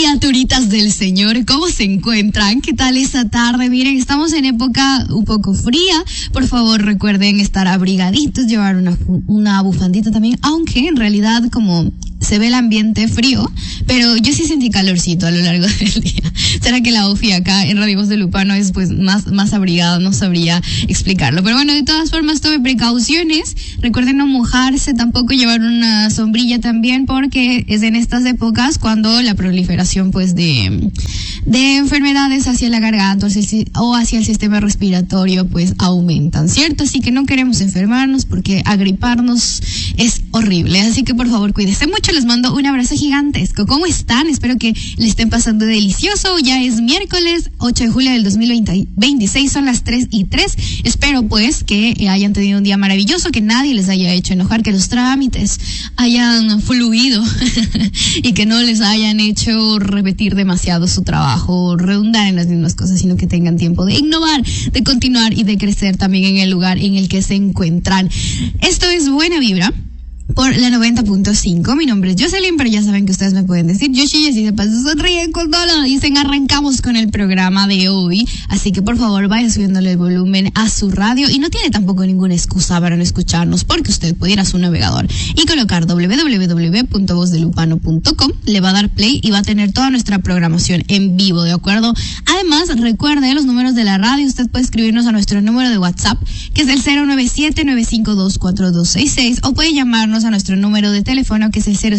criaturitas del Señor, ¿cómo se encuentran? ¿Qué tal esta tarde? Miren, estamos en época un poco fría. Por favor, recuerden estar abrigaditos, llevar una bufandita también, aunque en realidad como se ve el ambiente frío, pero yo sí sentí calorcito a lo largo del día. ¿Será que la UFI acá en Radio Voz de Lupano es pues más abrigada? No sabría explicarlo. Pero bueno, de todas formas, tome precauciones. Recuerden no mojarse, tampoco llevar una sombrilla también, porque es en estas épocas cuando la proliferación pues de enfermedades hacia la garganta o hacia el sistema respiratorio pues aumentan, ¿cierto? Así que no queremos enfermarnos porque agriparnos es horrible. Así que por favor cuídense mucho. Les mando un abrazo gigantesco. ¿Cómo están? Espero que le estén pasando delicioso. Ya es miércoles 8 de julio del 2026, son las 3:03. Espero pues que hayan tenido un día maravilloso, que nadie les haya hecho enojar, que los trámites hayan fluido y que no les hayan hecho repetir demasiado su trabajo, redundar en las mismas cosas, sino que tengan tiempo de innovar, de continuar y de crecer también en el lugar en el que se encuentran. Esto es Buena Vibra por la 90.5. Mi nombre es Jocelyn, pero ya saben que ustedes me pueden decir Yoshi, y así de paso sonríen con todo lo dicen. Arrancamos con el programa de hoy, así que por favor vaya subiéndole el volumen a su radio, y no tiene tampoco ninguna excusa para no escucharnos, porque usted puede ir a su navegador y colocar www.vozdelupano.com, le va a dar play y va a tener toda nuestra programación en vivo, ¿de acuerdo? Además, recuerde los números de la radio. Usted puede escribirnos a nuestro número de WhatsApp, que es el 097-952-4266, o puede llamarnos a nuestro número de teléfono, que es el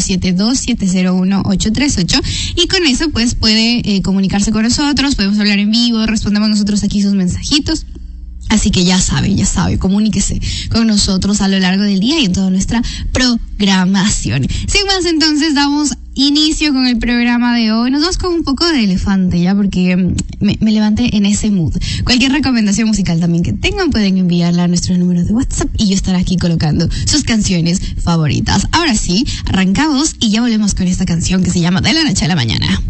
072-701-838, y con eso pues puede comunicarse con nosotros, podemos hablar en vivo, respondemos nosotros aquí sus mensajitos. Así que ya sabe, comuníquese con nosotros a lo largo del día y en toda nuestra programación. Sin más, entonces damos inicio con el programa de hoy. Nos vamos con un poco de elefante ya, porque me levanté en ese mood. Cualquier recomendación musical también que tengan pueden enviarla a nuestro número de WhatsApp y yo estaré aquí colocando sus canciones favoritas. Ahora sí, arrancamos y ya volvemos con esta canción que se llama De la Noche a la Mañana.